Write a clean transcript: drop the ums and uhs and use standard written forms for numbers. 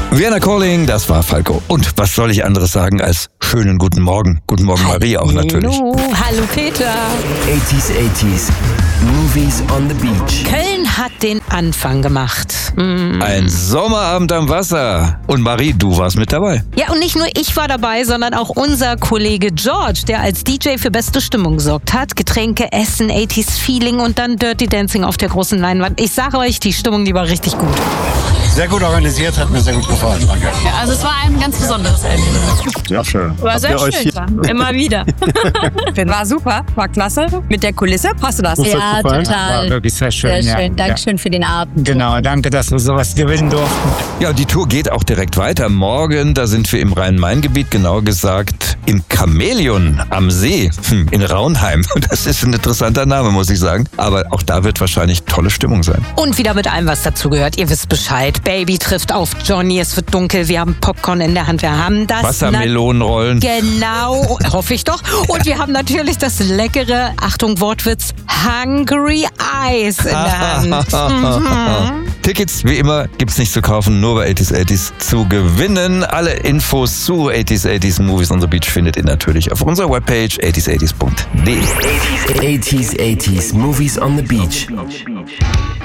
Vienna Calling, das war Falco. Und was soll ich anderes sagen als schönen guten Morgen. Guten Morgen, Marie, auch natürlich. Hallo Peter. 80s, Movies on the Beach. Köln hat den Anfang gemacht. Ein Sommerabend am Wasser. Und Marie, du warst mit dabei. Ja, und nicht nur ich war dabei, sondern auch unser Kollege George, der als DJ für beste Stimmung gesorgt hat. Getränke, Essen, 80s Feeling und dann Dirty Dancing auf der großen Leinwand. Ich sage euch, die Stimmung, die war richtig gut. Sehr gut organisiert, hat mir sehr gut gefallen. Danke. Ja, also es war ein ganz besonderes Erlebnis. Ja, schön. War sehr schön. Immer wieder. War super, war klasse. Mit der Kulisse, passte das? Ja, total. War wirklich sehr schön. Sehr schön. Ja. Dankeschön für den Abend. Genau, danke, dass wir sowas gewinnen durften. Ja, die Tour geht auch direkt weiter. Morgen, da sind wir im Rhein-Main-Gebiet, genauer gesagt im Chamäleon am See in Raunheim. Das ist ein interessanter Name, muss ich sagen. Aber auch da wird wahrscheinlich tolle Stimmung sein. Und wieder mit allem, was dazu gehört. Ihr wisst Bescheid. Baby trifft auf Johnny, es wird dunkel, wir haben Popcorn in der Hand, wir haben das... Wassermelonenrollen. Genau, hoffe ich doch. Und wir haben natürlich das leckere, Achtung Wortwitz, Hungry Eyes in der Hand. Tickets, wie immer, gibt's nicht zu kaufen, nur bei 80s zu gewinnen. Alle Infos zu 80s Movies on the Beach findet ihr natürlich auf unserer Webpage 80s80s.de. 80s, Movies on the Beach.